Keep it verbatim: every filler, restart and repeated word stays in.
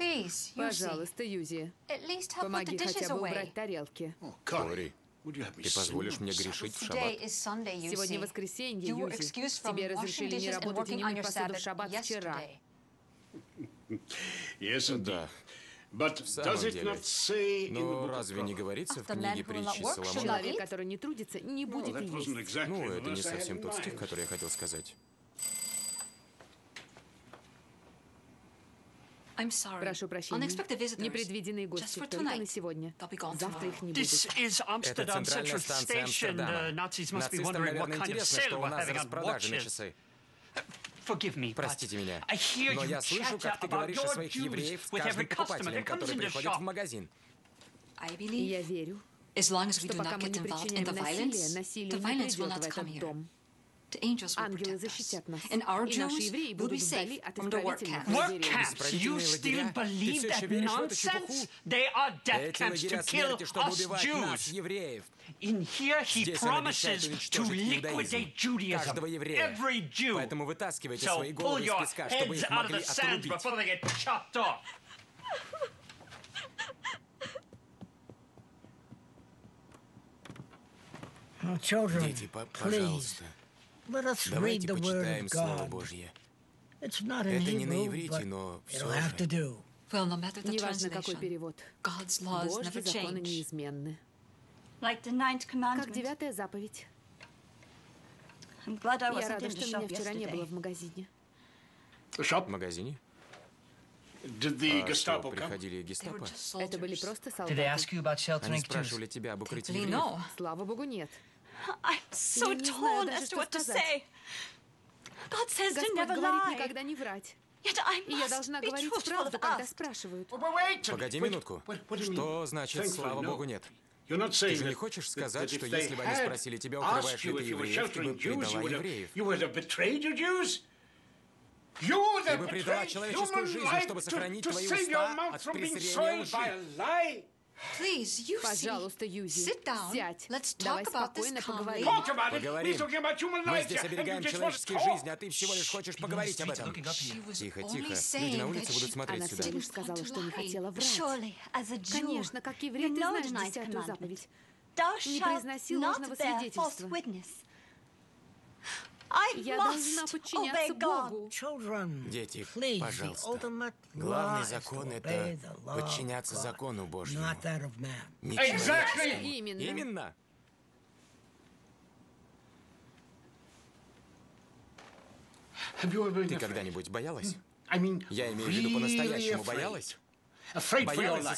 Please, Yusi. Пожалуйста, Юзи, At least help put the помоги dishes хотя бы away. убрать тарелки. Кори, ты позволишь мне грешить в Today шаббат? is Sunday, Yusi. Сегодня воскресенье, You were Юзи. excused from Тебе washing разрешили не dishes and работать и не working on мыть your посуду в Sabbath шаббат вчера. yesterday. Да, But в самом does it деле. not say in the Но book of разве не Proverbs? говорится в The man книге who will not притчи work shall not Соломона? Человек, который не трудится, не Well, будет that и wasn't есть. exactly Ну, the это не verse I had совсем in тот стих, mind. который я хотел сказать. I'm sorry. Прошу прощения. Unexpected visitors. Непредвиденные Just гости for только на tonight. сегодня. They'll be gone Завтра tomorrow. их не This будет. is Это Amsterdam центральная Central станция Station. The Амстердама. Nazis must be Нацистам, wondering what наверное, kind of интересно, sale что у we're нас having on распродажи на watches. часы. Forgive me, but Простите меня. I hear Но you я слышу, chatter как ты about говоришь о your своих Jews евреев с with каждым every customer покупателем, that comes который in the приходит в shop. магазин. I И believe, я верю, as long as we что do пока not мы get не involved in причиняем the насилие, violence, насилие the не violence will придет в not come этот here. дом. The angels will Ангелы protect us, защитят нас. and our И наши Jews евреи will будут be вдали safe от from the work исправительных camps. Work лагерей. camps? You Исправительные still лагеря? Ты believe все that еще веришь в эту чепуху? nonsense? They are death Эти camps to лагеря kill смерти, чтобы us убивать нас, Jews. евреев. In here, he Здесь он обещает promises to уничтожить иудаизм, liquidate Judaism. каждого еврея. Every Jew. Поэтому вытаскивайте So свои pull головы из your песка, чтобы heads их out of могли the sand отрубить. before they get chopped off. Oh, children, Дети, по- please, пожалуйста, let us read давайте the Word почитаем of Слово God. Божье. It's not in Это не на Hebrew, иврите, but но все it'll have to же. do. Well, no matter the Неважно, какой translation, перевод. God's laws Божьи never законы change. неизменны. Like the ninth Как commandment. девятая заповедь. I'm glad I Я wasn't рада, in the что меня shop вчера не было yesterday. в магазине. The В shop? магазине? Did the А что, Gestapo come? приходили They were гестапо? just Это были soldiers. просто Did they солдаты. ask you about sheltering Они Jews? спрашивали тебя об укрытии Thankfully, евреев? no. Слава богу, нет. I'm so Я не знаю torn даже, as to что what to сказать. say. God says to Господь never говорит lie. никогда не врать. Yet I И я must должна be говорить truthful правду, if когда asked. спрашивают. Wait, wait, wait, Погоди wait, минутку. what- what do you Что mean? значит, Thankfully, слава no. богу, нет? You're not Ты saying же не that- хочешь that- сказать, that что if they если бы они had спросили тебя, укрываешь asked ли you ты if you were евреев, ты бы sheltering Jews, you предала would have, евреев? you would have betrayed your Jews? You would Ты have бы предала betrayed человеческую human жизнь, life чтобы to, сохранить to твои save your уста mouth от from being презрения soiled by a лжи. lie? Please, you Пожалуйста, Юзи, sit down. сядь. Let's Давай talk about this спокойно calmly. поговорим. Talk about it. Поговорим. We're talking about human Мы lives, здесь and you оберегаем just want to человеческие talk. жизни, а ты всего лишь хочешь поговорить об этом. She was Тихо, only тихо. Люди saying на that улице будут she- смотреть Она сюда. всего лишь сказала, что не хотела врать. Surely, as a Jew, Конечно, как еврей, you ты know знаешь the ninth десятую commandment. заповедь. Thou Не shalt произноси ложного not bear false свидетельства. witness. I Я должна must подчиняться obey God. Богу. Children, Дети, please, the пожалуйста. ultimate Главный law is to закон — obey это the law of подчиняться God, закону Божьему. not that of man. Не Exactly. человеческому. Именно. Именно. Have you ever been Ты afraid? когда-нибудь боялась? I mean, Я имею в виду really по-настоящему afraid. боялась? Afraid for your Боялась за life.